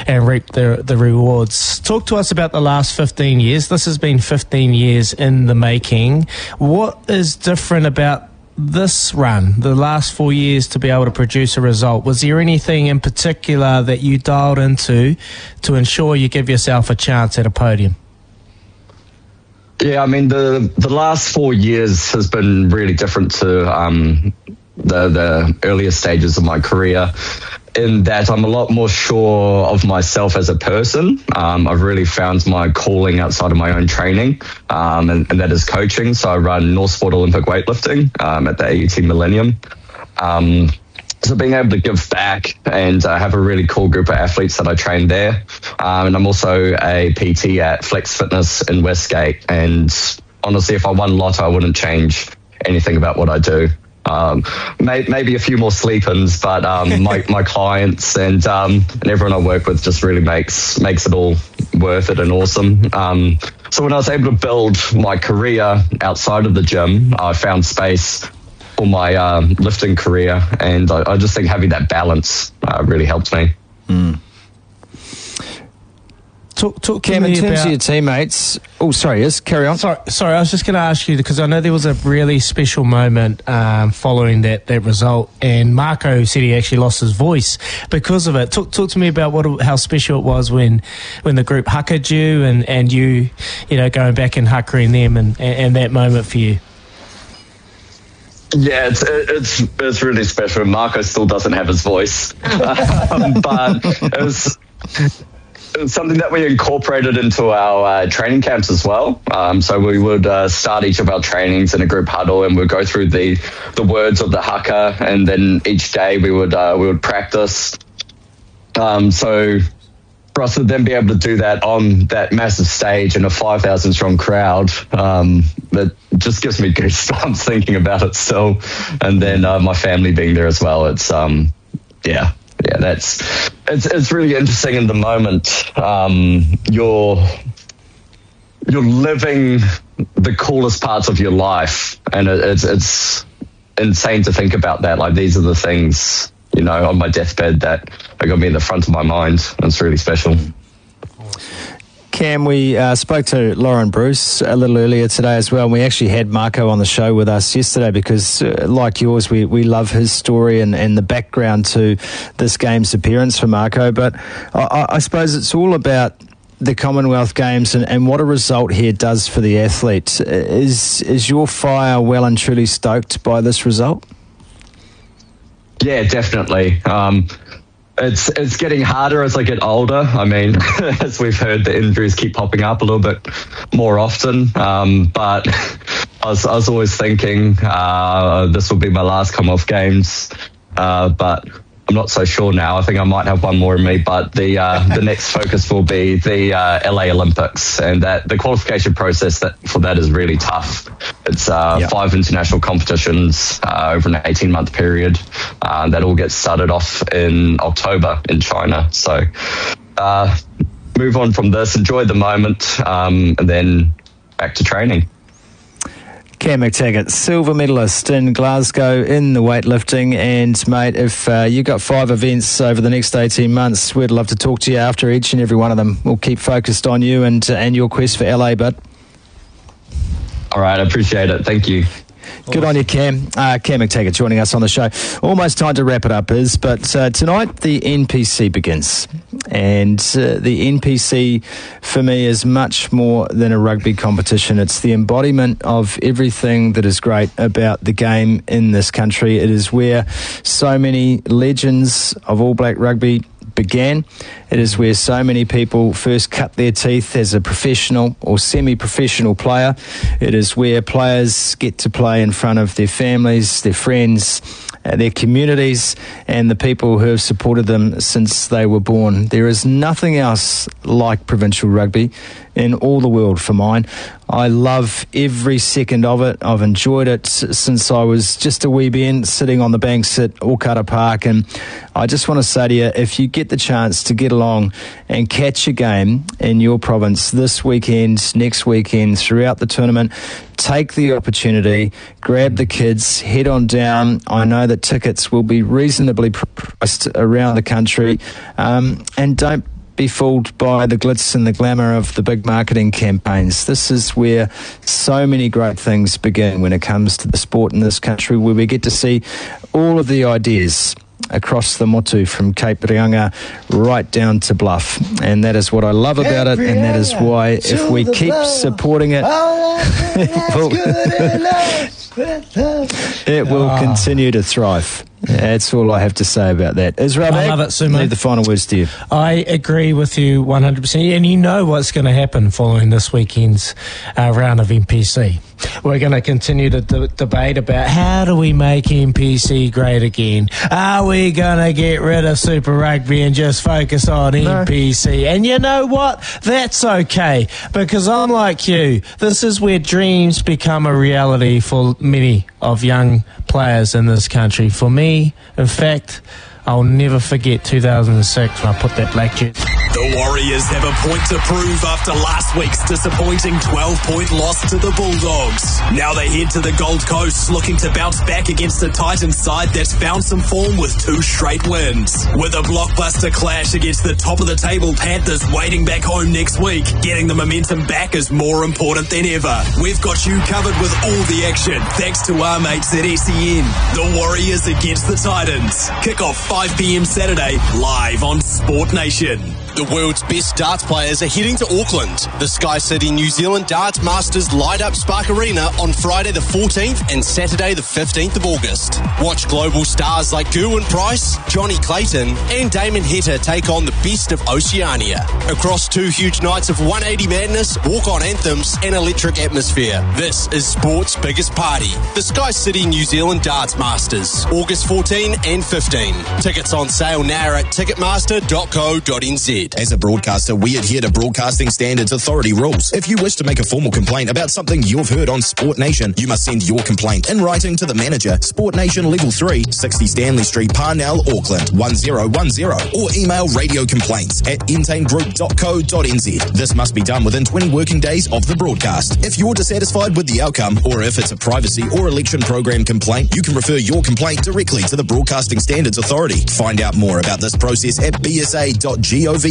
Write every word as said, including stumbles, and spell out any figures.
and reap the, the rewards. Talk to us about the last fifteen years. This has been fifteen years in the making. What is different about this run, the last four years, to be able to produce a result? Was there anything in particular that you dialed into to ensure you give yourself a chance at a podium? Yeah, I mean, the the last four years has been really different to um, the, the earlier stages of my career, in that I'm a lot more sure of myself as a person. Um, I've really found my calling outside of my own training, um, and, and that is coaching. So I run North Sport Olympic weightlifting um, at the A U T Millennium. Um, so being able to give back and uh, have a really cool group of athletes that I train there. Um, and I'm also a P T at Flex Fitness in Westgate. And honestly, if I won Lotto, I wouldn't change anything about what I do. Um, may, maybe a few more sleep-ins, but um, my, my clients and um, and everyone I work with just really makes makes it all worth it and awesome. Um, so when I was able to build my career outside of the gym, I found space for my um, lifting career, and I, I just think having that balance uh, really helped me. Mm. Talk, talk Cam, in terms about, of your teammates... Oh, sorry, yes, carry on. Sorry, sorry, I was just going to ask you, because I know there was a really special moment um, following that, that result, and Marco said he actually lost his voice because of it. Talk, talk to me about what how special it was when when the group huckered you, and, and you, you know, going back and huckering them, and, and, and that moment for you. Yeah, it's it's it's really special. Marco still doesn't have his voice, um, but it was... It's something that we incorporated into our uh, training camps as well. Um, so we would uh, start each of our trainings in a group huddle, and we'd go through the, the words of the haka, and then each day we would uh, we would practice. Um, so for us to then be able to do that on that massive stage in a five thousand strong crowd, um, that just gives me goosebumps thinking about it still. And then uh, my family being there as well. It's um, yeah. Yeah, that's it's it's really interesting in the moment. Um, you're you're living the coolest parts of your life, and it, it's it's insane to think about that. Like, these are the things, you know, on my deathbed that are going to be in the front of my mind. It's really special. Cam, we uh, spoke to Lauren Bruce a little earlier today as well, and we actually had Marco on the show with us yesterday because, uh, like yours, we, we love his story and, and the background to this game's appearance for Marco. But I, I suppose it's all about the Commonwealth Games and, and what a result here does for the athlete. Is, is your fire well and truly stoked by this result? Yeah, definitely. Um It's it's getting harder as I get older. I mean, as we've heard, the injuries keep popping up a little bit more often. Um, but I was, I was always thinking uh, this will be my last Commonwealth Games. Uh, but I'm not so sure now. I think I might have one more in me. But the uh, the next focus will be the uh, L A Olympics, and that the qualification process that for that is really tough. It's uh, yep. five international competitions uh, over an eighteen month period. Uh, that all gets started off in October in China. So uh, move on from this, enjoy the moment, um, and then back to training. Cam McTaggart, silver medalist in Glasgow in the weightlifting. And, mate, if uh, you've got five events over the next eighteen months, we'd love to talk to you after each and every one of them. We'll keep focused on you and, uh, and your quest for L A, bud. All right, I appreciate it. Thank you. Good on you, Cam. Uh, Cam McTaggart joining us on the show. Almost time to wrap it up, Iz, but uh, tonight the N P C begins. And uh, the N P C, for me, is much more than a rugby competition. It's the embodiment of everything that is great about the game in this country. It is where so many legends of All Black rugby began. It is where so many people first cut their teeth as a professional or semi-professional player. It is where players get to play in front of their families, their friends, uh, their communities, and the people who have supported them since they were born. There is nothing else like provincial rugby in all the world for mine. I love every second of it. I've enjoyed it since I was just a wee ben sitting on the banks at Okara Park, and I just want to say to you, if you get the chance to get along and catch a game in your province this weekend, next weekend, throughout the tournament, take the opportunity, grab the kids, head on down. I know that tickets will be reasonably priced around the country, um, and don't be fooled by the glitz and the glamour of the big marketing campaigns. This is where so many great things begin when it comes to the sport in this country, where we get to see all of the ideas across the motu from Cape Reinga right down to Bluff. And that is what I love about it, and that is why if we keep supporting it, it will, it will continue to thrive. That's all I have to say about that. Israel, I love it, Sumo. Leave the final words to you. I agree with you one hundred percent, and you know what's going to happen following this weekend's uh, round of N P C. We're going to continue to d- debate about how do we make N P C great again? Are we going to get rid of Super Rugby and just focus on no. N P C? And you know what? That's okay, because I'm like you. This is where dreams become a reality for many of young players in this country. For me, in fact, I'll never forget two thousand six when I put that black jersey. The Warriors have a point to prove after last week's disappointing twelve-point loss to the Bulldogs. Now they head to the Gold Coast looking to bounce back against the Titans side that's found some form with two straight wins. With a blockbuster clash against the top-of-the-table Panthers waiting back home next week, getting the momentum back is more important than ever. We've got you covered with all the action thanks to our mates at S E N. The Warriors against the Titans. Kick off five p.m. Saturday, live on Sport Nation. The world's best darts players are heading to Auckland. The Sky City New Zealand Darts Masters light up Spark Arena on Friday the fourteenth and Saturday the fifteenth of August. Watch global stars like Gerwyn Price, Johnny Clayton and Damon Heta take on the best of Oceania. Across two huge nights of one eighty madness, walk-on anthems and electric atmosphere, this is sport's biggest party. The Sky City New Zealand Darts Masters, August fourteenth and fifteenth. Tickets on sale now at ticketmaster dot co dot n z. As a broadcaster, we adhere to Broadcasting Standards Authority rules. If you wish to make a formal complaint about something you've heard on Sport Nation, you must send your complaint in writing to the manager, Sport Nation Level three, sixty Stanley Street, Parnell, Auckland, one zero one zero, or email radio complaints at entain group dot co dot n z. This must be done within twenty working days of the broadcast. If you're dissatisfied with the outcome, or if it's a privacy or election program complaint, you can refer your complaint directly to the Broadcasting Standards Authority. Find out more about this process at b s a dot gov